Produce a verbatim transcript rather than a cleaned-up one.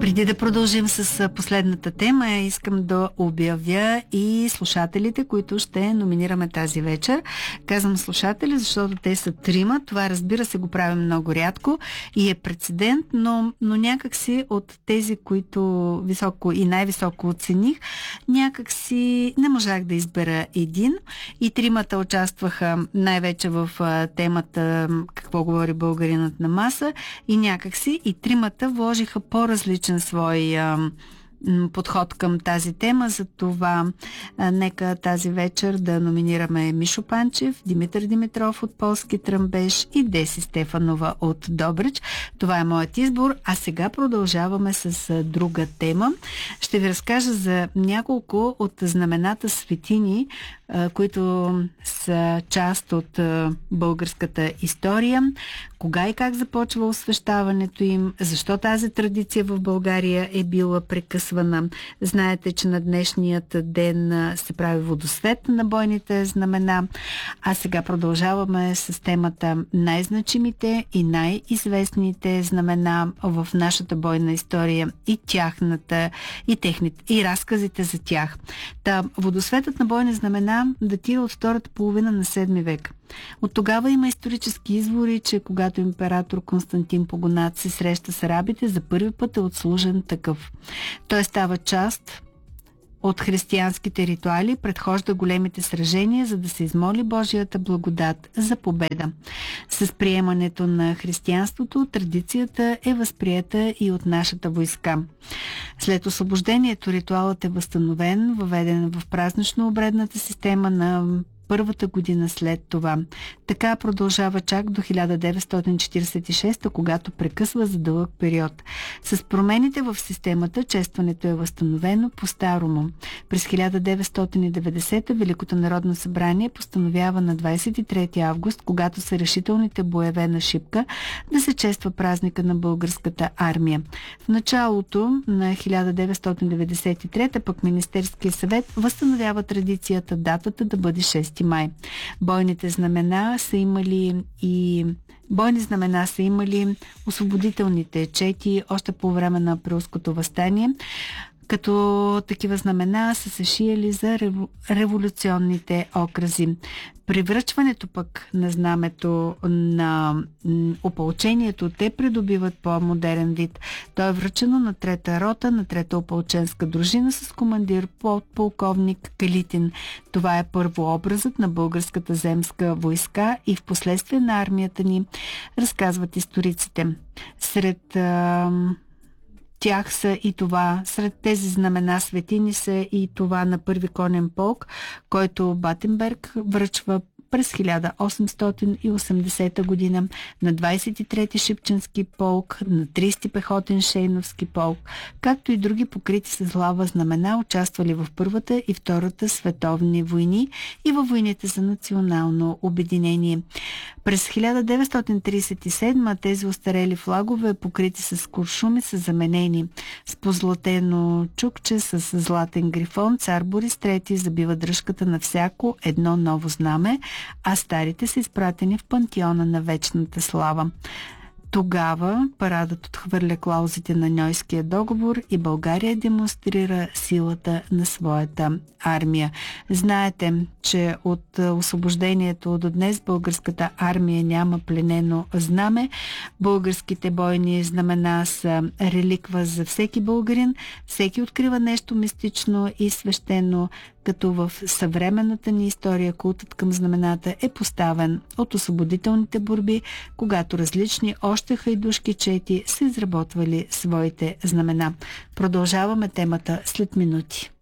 Преди да продължим с последната тема, искам да обявя и слушателите, които ще номинираме тази вечер. Казвам слушатели, защото те са трима. Това, разбира се, го правим много рядко и е прецедент, но, но някакси от тези, които високо и най-високо оцених, някакси не можах да избера един. И тримата участваха най-вече в темата "Какво говори българинът на маса", и някакси и тримата вложиха по-различен свой а, подход към тази тема. За това а, нека тази вечер да номинираме Мишо Панчев, Димитър Димитров от Полски тръмбеж и Деси Стефанова от Добрич. Това е моят избор. А сега продължаваме с а, друга тема. Ще ви разкажа за няколко от знамената светини, а, които са част от а, българската история. Кога и как започва освещаването им, защо тази традиция в България е била прекъсвана. Знаете, че на днешният ден се прави водосвет на бойните знамена. А сега продължаваме с темата най-значимите и най-известните знамена в нашата бойна история и тяхната, и техните, и разказите за тях. Та, водосветът на бойни знамена датира от втората половина на седми век. От тогава има исторически извори, че когато император Константин Погонат се среща с арабите, за първи път е отслужен такъв. Той става част от християнските ритуали, предхожда големите сражения, за да се измоли Божията благодат за победа. С приемането на християнството традицията е възприета и от нашата войска. След освобождението ритуалът е възстановен, въведен в празнично-обредната система на първата година след това. Така продължава чак до хиляда деветстотин четиридесет и шеста, когато прекъсва за дълъг период. С промените в системата честването е възстановено по-старому. През хиляда деветстотин и деветдесета Великото народно събрание постановява на двадесет и трети август, когато са решителните боеве на Шипка, да се чества празника на българската армия. В началото на хиляда деветстотин деветдесет и трета пък Министерския съвет възстановява традицията датата да бъде шести май. Бойните знамена са имали и Бойни знамена са имали освободителните чети още по време на Априлското въстание, като такива знамена са се шиели за реву... революционните окрази. При връчването пък на знамето на опълчението те придобиват по-модерен вид. То е връчено на трета рота, на трета опълченска дружина с командир подполковник Калитин. Това е първообразът на българската земска войска и в последствие на армията ни, разказват историците. Сред а... тях са и това, сред тези знамена светини са и това на първи конен полк, който Батенберг връчва през хиляда осемстотин и осемдесета година, на двадесет и трети Шипченски полк, на тридесети пехотен Шейновски полк, както и други покрити с злава знамена, участвали в Първата и Втората световни войни и във войните за национално обединение. През хиляда деветстотин тридесет и седма тези остарели флагове, покрити с куршуми, са заменени. С позлатено чукче с златен грифон цар Борис трети забива дръжката на всяко едно ново знаме, а старите са изпратени в пантеона на вечната слава. Тогава парадът отхвърля клаузите на Ньойския договор и България демонстрира силата на своята армия. Знаете, че от освобождението до днес българската армия няма пленено знаме. Българските бойни знамена са реликва за всеки българин. Всеки открива нещо мистично и свещено, като в съвременната ни история култът към знамената е поставен от освободителните борби, когато различни още хайдушки чети са изработвали своите знамена. Продължаваме темата след минути.